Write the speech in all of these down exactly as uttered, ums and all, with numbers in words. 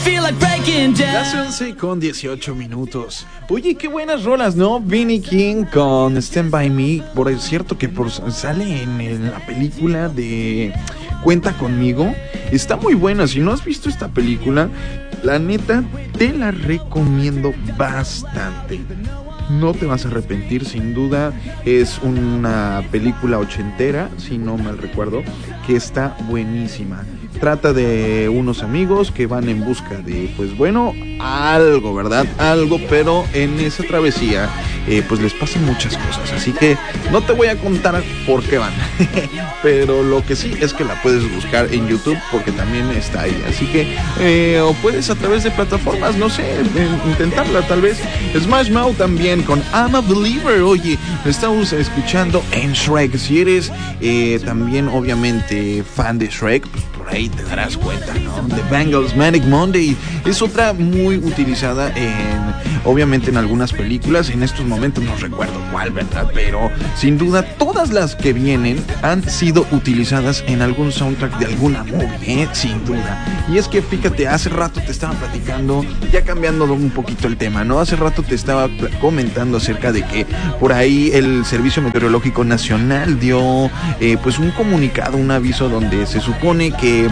Las once con dieciocho minutos. Oye, qué buenas rolas, ¿no? Vinnie King con Stand By Me. Por cierto que por, sale en, en la película de Cuenta Conmigo. Está muy buena. Si no has visto esta película, la neta, te la recomiendo bastante. No te vas a arrepentir, sin duda. Es una película ochentera, si no mal recuerdo, que está buenísima. Trata de unos amigos que van en busca de, pues bueno, algo, ¿verdad? Algo, pero en esa travesía, eh, pues les pasan muchas cosas. Así que no te voy a contar por qué van. Pero lo que sí es que la puedes buscar en YouTube porque también está ahí. Así que, eh, o puedes a través de plataformas, no sé, intentarla tal vez. Smash Mouth también con I'm a Believer. Oye, estamos escuchando en Shrek. Si eres eh, también obviamente fan de Shrek, pues por ahí te darás cuenta, ¿no? The Bangles Manic Monday es otra muy utilizada en, obviamente en algunas películas. En estos momentos no recuerdo cuál, ¿verdad? Pero sin duda todas las que vienen han sido utilizadas en algún soundtrack de alguna movie, ¿eh? Sin duda. Y es que fíjate, hace rato te estaba platicando, ya cambiando un poquito el tema, ¿no? Hace rato te estaba comentando acerca de que por ahí el Servicio Meteorológico Nacional dio eh, pues un comunicado, un aviso donde se supone que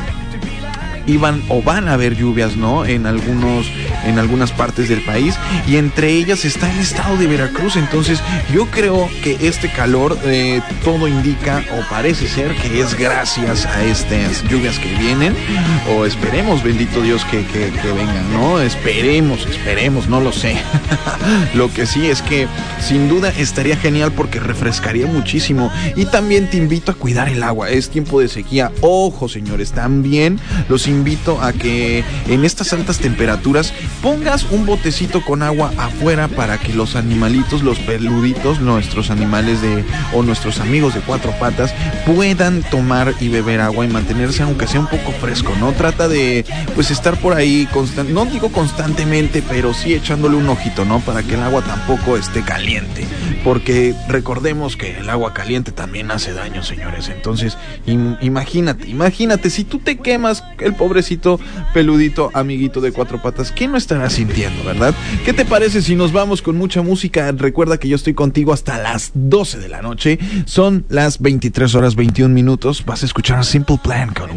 iban o van a haber lluvias, ¿no? En algunos, en algunas partes del país, y entre ellas está el estado de Veracruz. Entonces yo creo que este calor, eh, todo indica o parece ser que es gracias a estas lluvias que vienen, o esperemos, bendito Dios, que, que, que vengan, ¿no? Esperemos, esperemos, no lo sé. Lo que sí es que sin duda estaría genial porque refrescaría muchísimo. Y también te invito a cuidar el agua, es tiempo de sequía. Ojo, señores, también los invito a que en estas altas temperaturas pongas un botecito con agua afuera para que los animalitos, los peluditos, nuestros animales de o nuestros amigos de cuatro patas puedan tomar y beber agua y mantenerse aunque sea un poco fresco, ¿no? Trata de pues estar por ahí constant- no digo constantemente, pero sí echándole un ojito, ¿no? Para que el agua tampoco esté caliente, porque recordemos que el agua caliente también hace daño, señores. Entonces, im- imagínate, imagínate si tú te quemas, el pobrecito peludito amiguito de cuatro patas, ¿qué no estará sintiendo, verdad? ¿Qué te parece si nos vamos con mucha música? Recuerda que yo estoy contigo hasta las doce de la noche. Son las veintitrés horas veintiún minutos. Vas a escuchar Simple Plan con